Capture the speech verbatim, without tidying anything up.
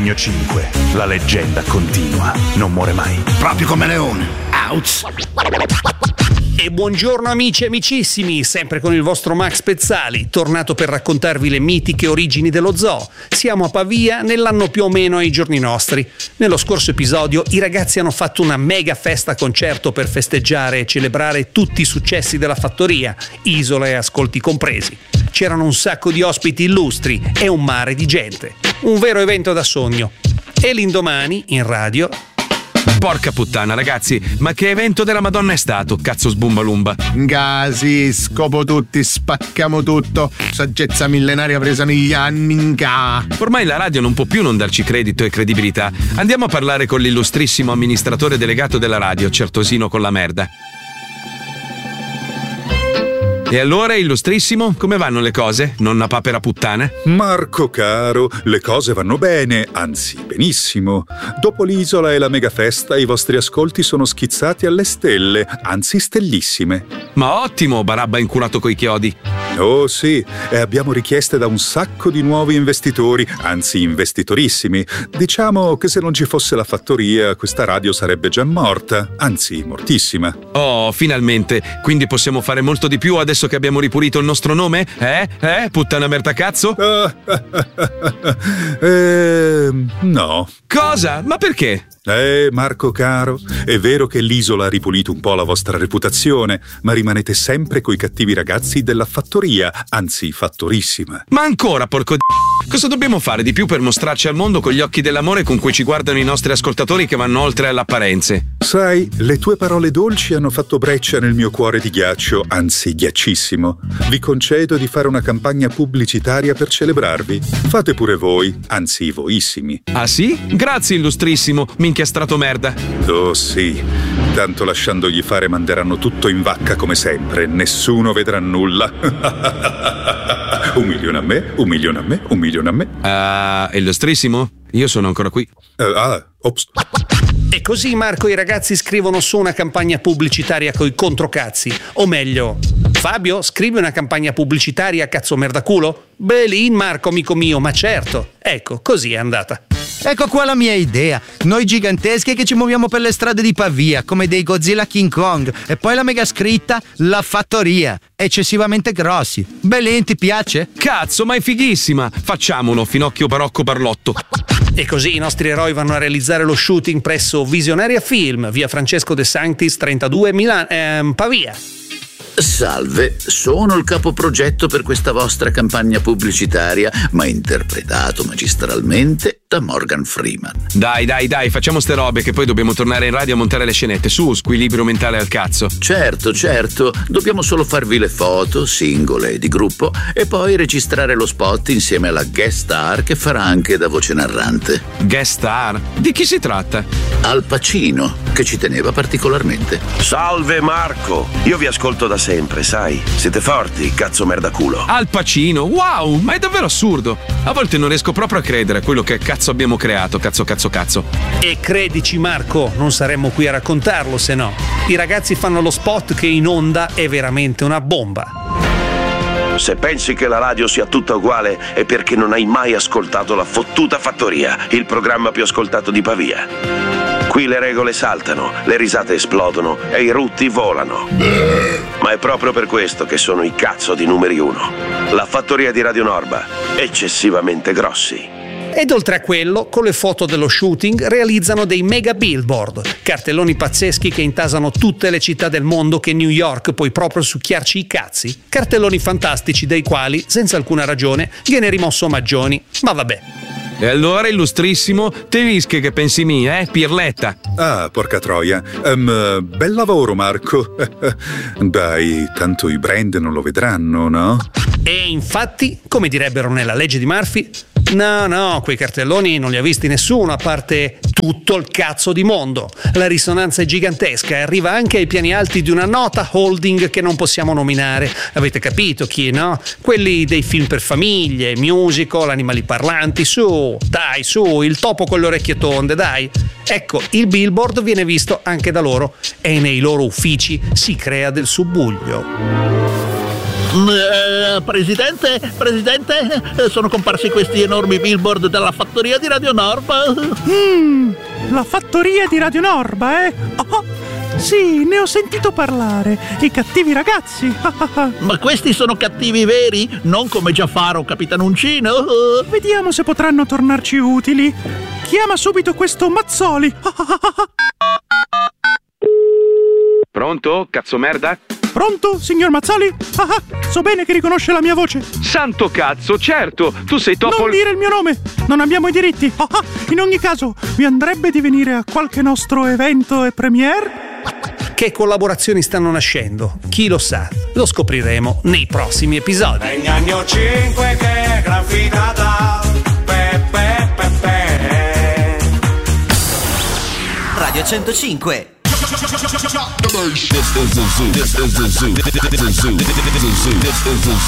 Regno cinque. La leggenda continua, non muore mai. Proprio come Leone. Ouch. E buongiorno amici e amicissimi, sempre con il vostro Max Pezzali, tornato per raccontarvi le mitiche origini dello zoo. Siamo a Pavia nell'anno più o meno ai giorni nostri. Nello scorso episodio i ragazzi hanno fatto una mega festa concerto per festeggiare e celebrare tutti i successi della fattoria, isola e ascolti compresi. C'erano un sacco di ospiti illustri e un mare di gente. Un vero evento da sogno. E l'indomani, in radio... Porca puttana, ragazzi, ma che evento della Madonna è stato, cazzo sbumbalumba? Ngasi, scopo tutti, spacchiamo tutto. Saggezza millenaria presa negli anni, nga. Ormai la radio non può più non darci credito e credibilità. Andiamo a parlare con l'illustrissimo amministratore delegato della radio, Certosino con la merda. E allora, illustrissimo, come vanno le cose, nonna papera puttana? Marco caro, le cose vanno bene, anzi benissimo. Dopo l'isola e la mega festa i vostri ascolti sono schizzati alle stelle, anzi stellissime. Ma ottimo, barabba inculato coi chiodi. Oh sì, e abbiamo richieste da un sacco di nuovi investitori, anzi investitorissimi. Diciamo che se non ci fosse la fattoria questa radio sarebbe già morta, anzi mortissima. Oh, finalmente, quindi possiamo fare molto di più adesso che abbiamo ripulito il nostro nome? Eh? Eh? Puttana merda cazzo? eh, no. Cosa? Ma perché? Eh, Marco caro, è vero che l'isola ha ripulito un po' la vostra reputazione, ma rimanete sempre coi cattivi ragazzi della fattoria, anzi fattorissima. Ma ancora, porco d***o! Cosa dobbiamo fare di più per mostrarci al mondo con gli occhi dell'amore con cui ci guardano i nostri ascoltatori che vanno oltre alle apparenze? Sai, le tue parole dolci hanno fatto breccia nel mio cuore di ghiaccio, anzi ghiaccissimo. Vi concedo di fare una campagna pubblicitaria per celebrarvi. Fate pure voi, anzi voissimi. Ah sì? Grazie, illustrissimo. Minchia strato merda. Oh sì, tanto lasciandogli fare manderanno tutto in vacca come sempre, nessuno vedrà nulla. Un milione a me, un milione a me, un milione a me. Ah, uh, illustrissimo? Io sono ancora qui. Uh, ah, ops. E così Marco e i ragazzi scrivono su una campagna pubblicitaria coi controcazzi. O meglio, Fabio, scrivi una campagna pubblicitaria cazzo merdaculo? Belin Marco amico mio, ma certo. Ecco, così è andata. Ecco qua la mia idea. Noi giganteschi che ci muoviamo per le strade di Pavia come dei Godzilla King Kong. E poi la mega scritta La Fattoria. Eccessivamente grossi. Belin, ti piace? Cazzo, ma è fighissima. Facciamolo, Finocchio Barocco Barlotto. E così i nostri eroi vanno a realizzare lo shooting presso Visionaria Film, via Francesco De Sanctis trentadue, Milan- ehm, Pavia. Salve, sono il capoprogetto per questa vostra campagna pubblicitaria, ma interpretato magistralmente da Morgan Freeman. Dai, dai, dai, facciamo ste robe che poi dobbiamo tornare in radio a montare le scenette. Su, squilibrio mentale al cazzo. Certo, certo, dobbiamo solo farvi le foto, singole e di gruppo, e poi registrare lo spot insieme alla guest star che farà anche da voce narrante. Guest star? Di chi si tratta? Al Pacino, che ci teneva particolarmente. Salve Marco, io vi ascolto da sempre, sai? Siete forti, cazzo merdaculo. Al Pacino, wow, ma è davvero assurdo. A volte non riesco proprio a credere a quello che cazzo abbiamo creato, cazzo cazzo cazzo. E credici Marco, non saremmo qui a raccontarlo se no. I ragazzi fanno lo spot che in onda è veramente una bomba. Se pensi che la radio sia tutta uguale è perché non hai mai ascoltato La Fottuta Fattoria, il programma più ascoltato di Pavia. Qui le regole saltano, le risate esplodono e i rutti volano. Ma è proprio per questo che sono i cazzo di numeri uno. La fattoria di Radio Norba, eccessivamente grossi. Ed oltre a quello, con le foto dello shooting realizzano dei mega billboard, cartelloni pazzeschi che intasano tutte le città del mondo che New York puoi proprio succhiarci i cazzi. Cartelloni fantastici dei quali, senza alcuna ragione, viene rimosso Maggioni. Ma vabbè. E allora, illustrissimo, te vische che pensi mia, eh, Pirletta? Ah, porca troia. Um, bel lavoro, Marco. Dai, tanto i brand non lo vedranno, no? E infatti, come direbbero nella legge di Murphy, no, no, quei cartelloni non li ha visti nessuno, a parte tutto il cazzo di mondo. La risonanza è gigantesca e arriva anche ai piani alti di una nota holding che non possiamo nominare. Avete capito chi, no? Quelli dei film per famiglie, musical, animali parlanti, su, dai, su, il topo con le orecchie tonde, dai. Ecco, il billboard viene visto anche da loro e nei loro uffici si crea del subbuglio. Eh, presidente, presidente, eh, sono comparsi questi enormi billboard della fattoria di Radio Norba. Mmm, la fattoria di Radio Norba, eh? Oh, sì, ne ho sentito parlare. I cattivi ragazzi. Ma questi sono cattivi veri? Non come Giafaro o Capitanuncino? Vediamo se potranno tornarci utili. Chiama subito questo Mazzoli. Pronto? Cazzo merda? Pronto, signor Mazzoli? Ah, ah, so bene che riconosce la mia voce. Santo cazzo, certo! Tu sei Topo... Non dire il mio nome! Non abbiamo i diritti! Ah, ah, in ogni caso, vi andrebbe di venire a qualche nostro evento e premiere? Che collaborazioni stanno nascendo? Chi lo sa? Lo scopriremo nei prossimi episodi. Negli anni cinque che gran figata. Pe, pe, pe, pe. Radio centocinque. This is a zoo. This is a zoo. This is a zoo. This is a zoo. This is a zoo.